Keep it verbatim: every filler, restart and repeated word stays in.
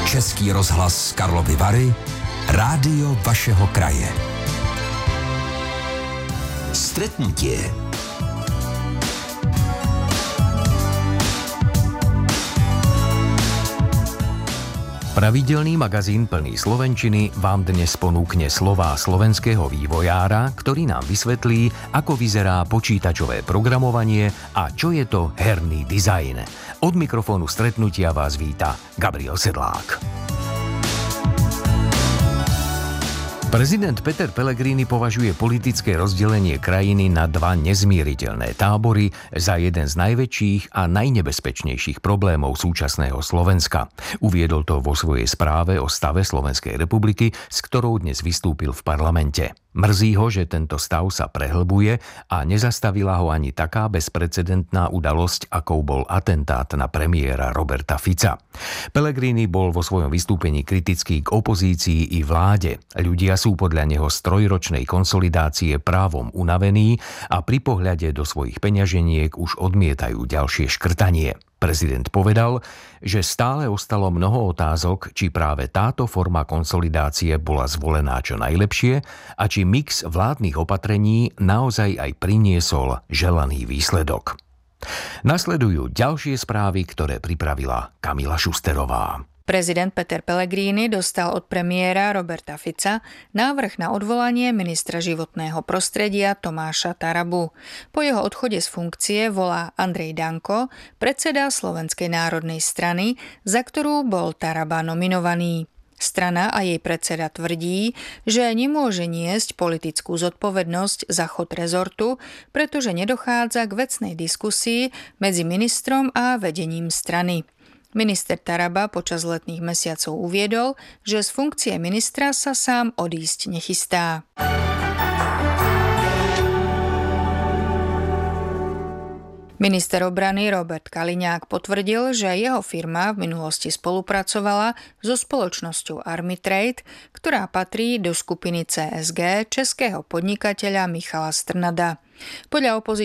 Český rozhlas Karlovy Vary, rádio vašeho kraje. Stretnutie. Pravidelný magazín plný slovenčiny vám dnes ponúkne slová slovenského vývojára, ktorý nám vysvetlí, ako vyzerá počítačové programovanie a čo je to herný dizajn. Od mikrofónu Stretnutia vás víta Gabriel Sedlák. Prezident Peter Pellegrini považuje politické rozdelenie krajiny na dva nezmieriteľné tábory za jeden z najväčších a najnebezpečnejších problémov súčasného Slovenska. Uviedol to vo svojej správe o stave Slovenskej republiky, s ktorou dnes vystúpil v parlamente. Mrzí ho, že tento stav sa prehlbuje a nezastavila ho ani taká bezprecedentná udalosť, akou bol atentát na premiéra Roberta Fica. Pellegrini bol vo svojom vystúpení kritický k opozícii i vláde. Ľudia sú podľa neho z trojročnej konsolidácie právom unavení a pri pohľade do svojich peňaženiek už odmietajú ďalšie škrtanie. Prezident povedal, že stále ostalo mnoho otázok, či práve táto forma konsolidácie bola zvolená čo najlepšie a či mix vládnych opatrení naozaj aj priniesol želaný výsledok. Nasledujú ďalšie správy, ktoré pripravila Kamila Šusterová. Prezident Peter Pellegrini dostal od premiéra Roberta Fica návrh na odvolanie ministra životného prostredia Tomáša Tarabu. Po jeho odchode z funkcie volá Andrej Danko, predseda Slovenskej národnej strany, za ktorú bol Taraba nominovaný. Strana a jej predseda tvrdí, že nemôže niesť politickú zodpovednosť za chod rezortu, pretože nedochádza k vecnej diskusii medzi ministrom a vedením strany. Minister Taraba počas letných mesiacov uviedol, že z funkcie ministra sa sám odísť nechystá. Minister obrany Robert Kaliňák potvrdil, že jeho firma v minulosti spolupracovala so spoločnosťou Armitrade, ktorá patrí do skupiny cé es gé českého podnikateľa Michala Strnada. Podľa opozičných